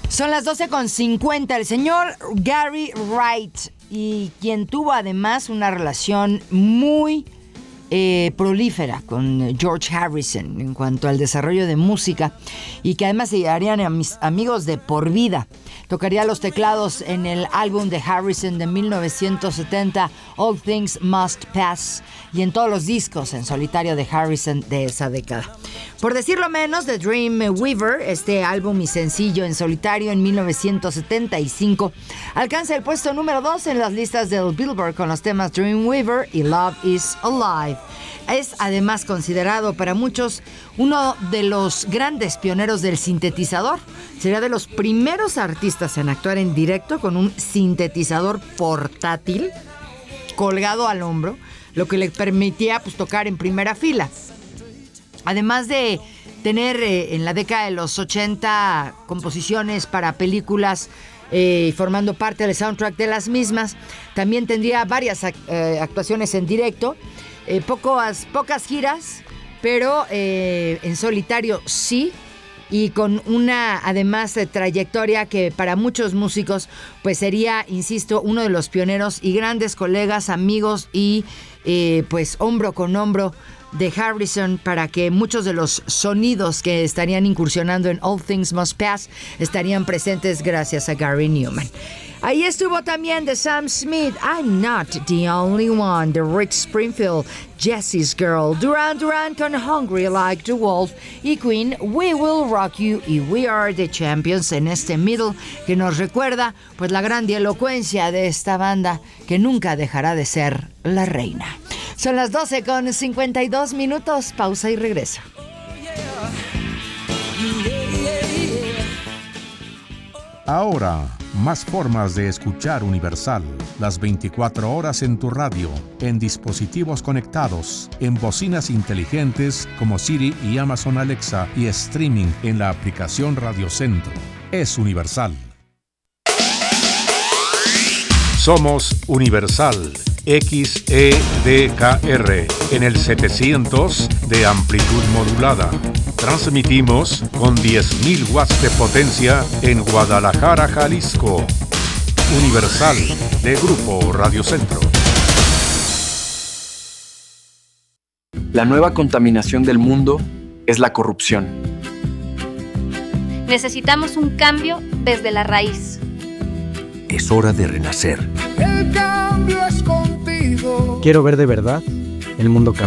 Son las 12:50. El señor Gary Wright, y quien tuvo además una relación muy prolífera con George Harrison en cuanto al desarrollo de música, y que además se harían amigos de por vida. Tocaría los teclados en el álbum de Harrison de 1970, All Things Must Pass, y en todos los discos en solitario de Harrison de esa década. Por decirlo menos, The Dreamweaver, este álbum y sencillo en solitario en 1975, alcanza el puesto número 2 en las listas del Billboard con los temas Dreamweaver y Love Is Alive. Es además considerado para muchos uno de los grandes pioneros del sintetizador. Sería de los primeros artistas en actuar en directo con un sintetizador portátil colgado al hombro, lo que le permitía tocar en primera fila. Además de tener en la década de los 80 composiciones para películas, formando parte del soundtrack de las mismas, también tendría varias actuaciones en directo, pocas giras, pero en solitario sí, y con una además trayectoria que para muchos músicos pues sería, insisto, uno de los pioneros y grandes colegas, amigos y pues hombro con hombro de Harrison, para que muchos de los sonidos que estarían incursionando en All Things Must Pass estarían presentes gracias a Gary Newman. Ahí estuvo también de Sam Smith, I'm Not the Only One, de Rick Springfield, Jesse's Girl, Duran Duran con Hungry Like the Wolf, y Queen, We Will Rock You y We Are the Champions, en este middle que nos recuerda pues la grandilocuencia de esta banda que nunca dejará de ser la reina. Son las 12:52, pausa y regreso. Ahora, más formas de escuchar Universal. Las 24 horas en tu radio, en dispositivos conectados, en bocinas inteligentes como Siri y Amazon Alexa, y streaming en la aplicación Radio Centro. Es Universal. Somos Universal XEDKR en el 700 de amplitud modulada. Transmitimos con 10.000 watts de potencia en Guadalajara, Jalisco. Universal, de Grupo Radio Centro. La nueva contaminación del mundo es la corrupción. Necesitamos un cambio desde la raíz. Es hora de renacer. El cambio es contigo. Quiero ver de verdad el mundo cambiar.